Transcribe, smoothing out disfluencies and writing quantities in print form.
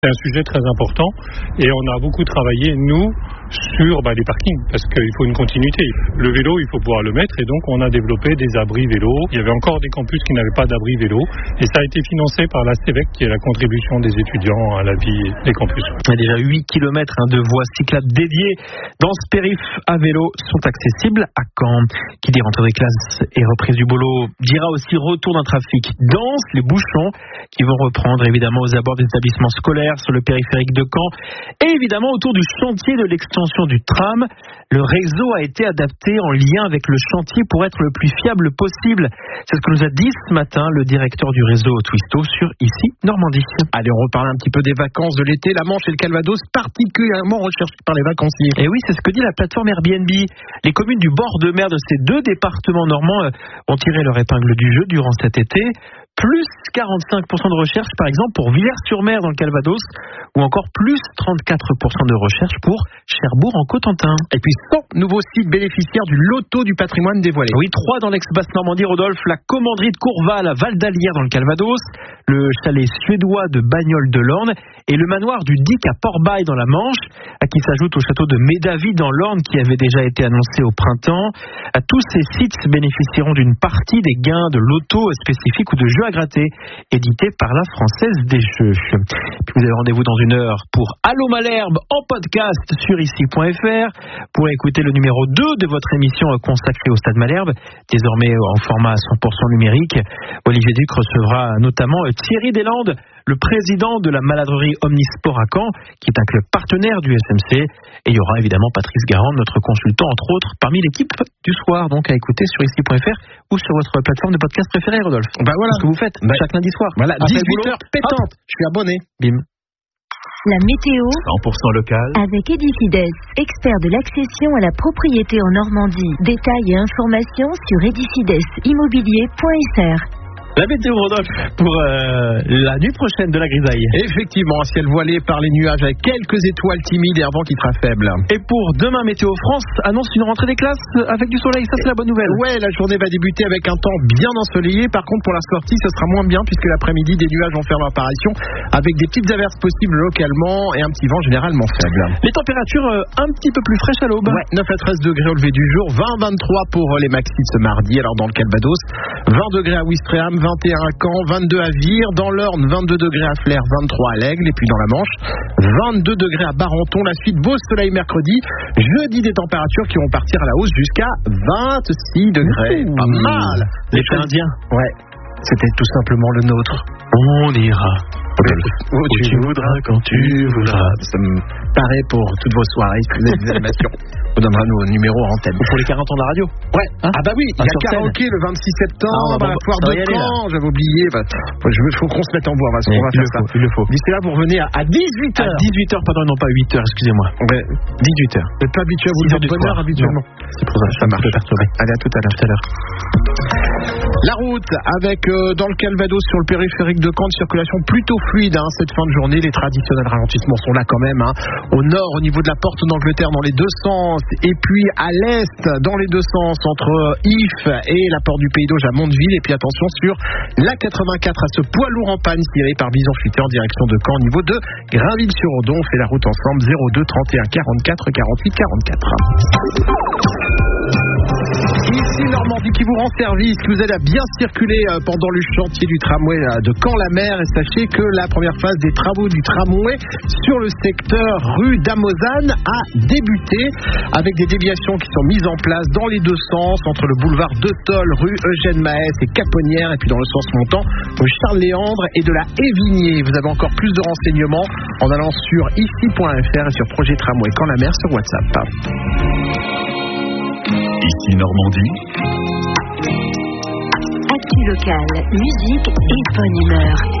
C'est un sujet très important et on a beaucoup travaillé, nous, sur les parkings, parce qu'il faut une continuité. Le vélo, il faut pouvoir le mettre et donc on a développé des abris vélo. Il y avait encore des campus qui n'avaient pas d'abri vélo et ça a été financé par la CEVEC, qui est la contribution des étudiants à la vie des campus. Il y a déjà 8 km de voies cyclables dédiées dans ce périph' à vélo sont accessibles à Caen. Qui dit rentrée des classes et reprise du boulot dira aussi retour d'un trafic dense, les bouchons qui vont reprendre évidemment aux abords des établissements scolaires sur le périphérique de Caen et évidemment autour du chantier de l'extension du tram. Le réseau a été adapté en lien avec le chantier pour être le plus fiable possible. C'est ce que nous a dit ce matin le directeur du réseau Twisto sur Ici Normandie. Allez, on reparle un petit peu des vacances de l'été. La Manche et le Calvados particulièrement recherchés par les vacanciers. Et oui, c'est ce que dit la plateforme Airbnb. Les communes du bord de mer de ces deux départements normands ont tiré leur épingle du jeu durant cet été. Plus 45% de recherche, par exemple, pour Villers-sur-Mer dans le Calvados, ou encore plus 34% de recherche pour Cherbourg en Cotentin. Et puis 100 nouveaux sites bénéficiaires du loto du patrimoine dévoilé. Oui, 3 dans l'ex-Basse-Normandie, Rodolphe, la commanderie de Courval à Val-d'Alière dans le Calvados, le chalet suédois de Bagnoles de l'Orne et le manoir du Dic à Port-Bail dans la Manche, à qui s'ajoute au château de Médavy dans l'Orne qui avait déjà été annoncé au printemps. Tous ces sites bénéficieront d'une partie des gains de loto spécifiques ou de jeux à gratter, édité par la Française des Jeux. Puis vous avez rendez-vous dans une heure pour Allô Malherbe en podcast sur ici.fr pour écouter le numéro 2 de votre émission consacrée au Stade Malherbe, désormais en format 100% numérique. Olivier Duc recevra notamment Thierry Deslandes, le président de la maladrerie Omnisport à Caen, qui est un club partenaire du SMC. Et il y aura évidemment Patrice Garand, notre consultant, entre autres, parmi l'équipe du soir, donc à écouter sur ici.fr ou sur votre plateforme de podcast préférée, Rodolphe. Voilà. Ce que vous faites chaque lundi soir. Voilà, 18h pétante. Je suis abonné. Bim. La météo 100% local avec Edifides, expert de l'accession à la propriété en Normandie. Détails et informations sur edifidesimmobilier.fr. La météo, Rodolphe, pour la nuit prochaine de la grisaille. Effectivement, un ciel voilé par les nuages avec quelques étoiles timides et un vent qui sera faible. Et pour demain, Météo France annonce une rentrée des classes avec du soleil. Ça, c'est la bonne nouvelle. Ouais, la journée va débuter avec un temps bien ensoleillé. Par contre, pour la sortie, ce sera moins bien puisque l'après-midi, des nuages vont faire leur apparition avec des petites averses possibles localement et un petit vent généralement faible. Les températures un petit peu plus fraîches à l'aube. Ouais, 9 à 13 degrés au lever du jour, 20-23 pour les maxis de ce mardi. Alors dans le Calvados, 20 degrés à Ouistreham, 21 à Caen, 22 à Vire, dans l'Orne, 22 degrés à Flers, 23 à l'Aigle, et puis dans la Manche, 22 degrés à Barenton. La suite, beau soleil mercredi. Jeudi, des températures qui vont partir à la hausse jusqu'à 26 degrés. Pas mal. L'été indien. Ouais, c'était tout simplement le nôtre. On ira où tu voudras, quand tu voudras. Ça me paraît pour toutes vos soirées, si vous avez des animations. On donnera nos numéros en antenne. Ou pour les 40 ans de la radio. Ouais. Ah bah oui, il y a karaoké le 26 septembre à la foire de Caen. J'avais oublié. Il faut qu'on se mette en voie. On va faire ça. Il le faut. D'ici là, vous revenez à 18h. À 18h, pardon, non pas 8h, excusez-moi. 18h. Vous n'êtes pas habitué à vous dire bonne heure habituellement. C'est pour ça, ça marche. Allez, à tout à l'heure. La route avec dans le Calvados sur le périphérique de Caen, de circulation plutôt fluide cette fin de journée. Les traditionnels ralentissements sont là quand même. Au nord, au niveau de la porte d'Angleterre dans les deux sens, et puis à l'est dans les deux sens entre If et la porte du Pays d'Auge à Mondeville. Et puis attention sur la 84 à ce poids lourd en panne tiré par Bison Futé en direction de Caen au niveau de Grainville-sur-Odon. On fait la route ensemble, 02 31 44 48 44. Ici Normandie qui vous rend service, qui vous aide à bien circuler pendant le chantier du tramway de Caen-la-Mer. Et sachez que la première phase des travaux du tramway sur le secteur rue d'Amozane a débuté avec des déviations qui sont mises en place dans les deux sens entre le boulevard de Tôle, rue Eugène Mahès et Caponnière, et puis dans le sens montant rue Charles-Léandre et de la Évigné. Vous avez encore plus de renseignements en allant sur ici.fr et sur Projet Tramway Caen-la-Mer sur WhatsApp. Ici Normandie. Actu locale, musique et bonne humeur.